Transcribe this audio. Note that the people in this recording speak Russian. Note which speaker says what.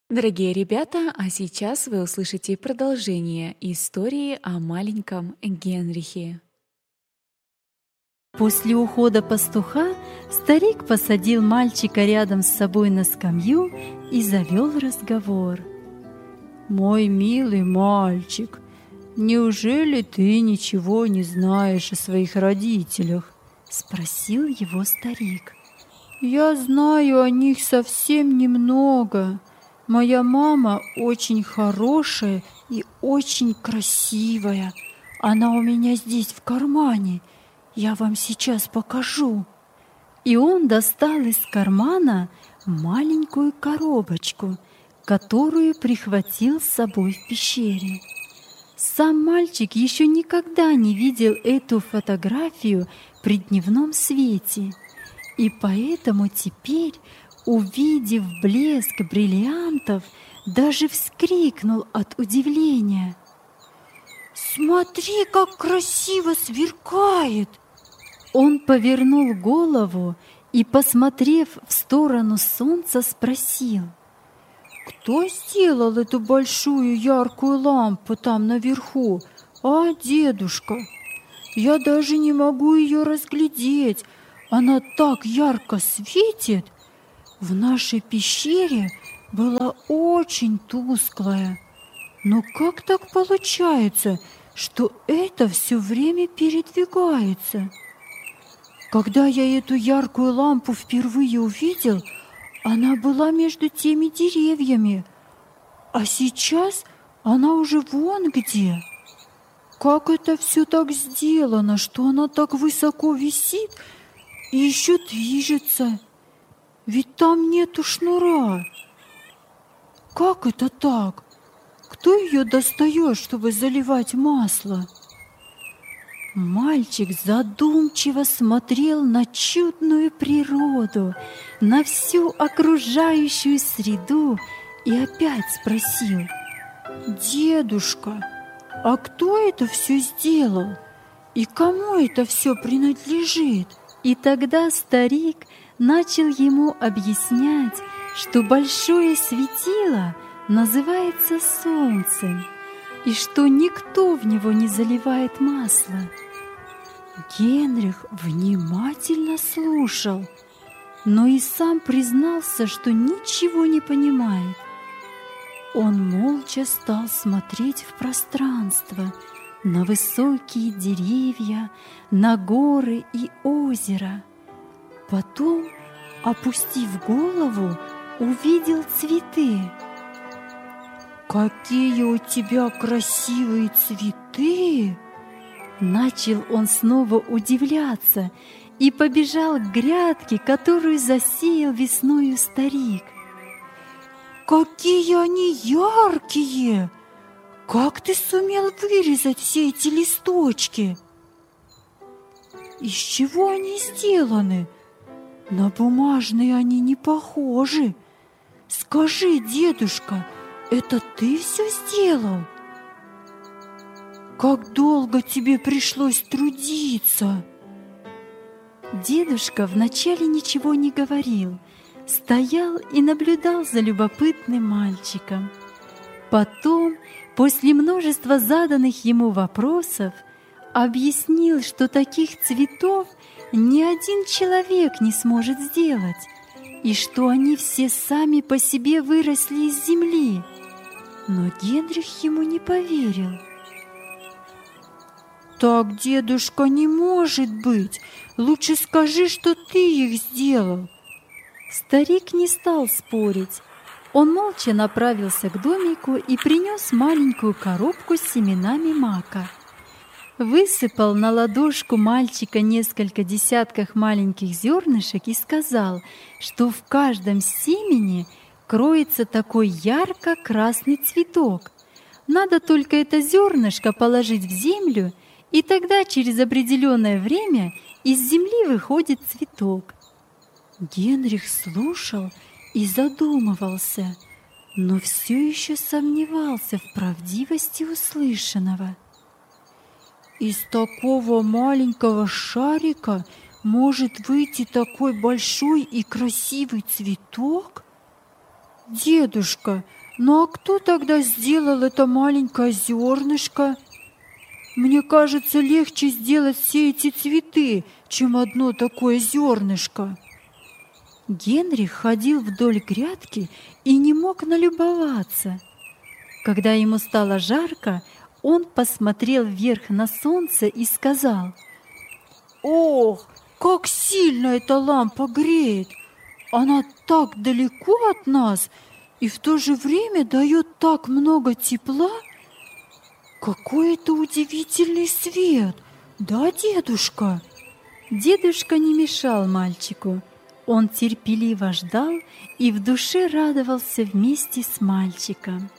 Speaker 1: Дорогие ребята, а сейчас вы услышите продолжение истории о маленьком Генрихе.
Speaker 2: После ухода пастуха старик посадил мальчика рядом с собой на скамью и завел разговор. «Мой милый мальчик, неужели ты ничего не знаешь о своих родителях?» — спросил его старик. «Я знаю о них совсем немного. Моя мама очень хорошая и очень красивая. Она у меня здесь в кармане. Я вам сейчас покажу». И он достал из кармана маленькую коробочку, которую прихватил с собой в пещере. Сам мальчик еще никогда не видел эту фотографию при дневном свете, и поэтому теперь, увидев блеск бриллиантов, даже вскрикнул от удивления. «Смотри, как красиво сверкает!» Он повернул голову и, посмотрев в сторону солнца, спросил: «Кто сделал эту большую яркую лампу там наверху, а, дедушка? Я даже не могу ее разглядеть, она так ярко светит. В нашей пещере была очень тусклая. Но как так получается, что это все время передвигается? Когда я эту яркую лампу впервые увидел, она была между теми деревьями, а сейчас она уже вон где. Как это все так сделано, что она так высоко висит и еще движется? Ведь там нету шнура. Как это так? Кто ее достает, чтобы заливать масло?» Мальчик задумчиво смотрел на чудную природу, на всю окружающую среду и опять спросил: «Дедушка, а кто это все сделал? И кому это все принадлежит?» И тогда старик начал ему объяснять, что большое светило называется солнцем, и что никто в него не заливает масло. Генрих внимательно слушал, но и сам признался, что ничего не понимает. Он молча стал смотреть в пространство, на высокие деревья, на горы и озеро. Потом, опустив голову, увидел цветы. «Какие у тебя красивые цветы!» Начал он снова удивляться и побежал к грядке, которую засеял весною старик. «Какие они яркие! Как ты сумел вырезать все эти листочки? Из чего они сделаны? На бумажные они не похожи. Скажи, дедушка, это ты все сделал? Как долго тебе пришлось трудиться?» Дедушка вначале ничего не говорил, стоял и наблюдал за любопытным мальчиком. Потом, после множества заданных ему вопросов, объяснил, что таких цветов ни один человек не сможет сделать, и что они все сами по себе выросли из земли. Но Генрих ему не поверил. «Так, дедушка, не может быть! Лучше скажи, что ты их сделал!» Старик не стал спорить. Он молча направился к домику и принес маленькую коробку с семенами мака. Высыпал на ладошку мальчика несколько десятков маленьких зернышек и сказал, что в каждом семени кроется такой ярко-красный цветок. Надо только это зернышко положить в землю, и тогда через определенное время из земли выходит цветок. Генрих слушал и задумывался, но все еще сомневался в правдивости услышанного. «Из такого маленького шарика может выйти такой большой и красивый цветок? Дедушка, ну а кто тогда сделал это маленькое зернышко? Мне кажется, легче сделать все эти цветы, чем одно такое зернышко. Генрих ходил вдоль грядки и не мог налюбоваться. Когда ему стало жарко, он посмотрел вверх на солнце и сказал: «Ох, как сильно эта лампа греет! Она так далеко от нас и в то же время дает так много тепла! Какой это удивительный свет! Да, дедушка?» Дедушка не мешал мальчику. Он терпеливо ждал и в душе радовался вместе с мальчиком.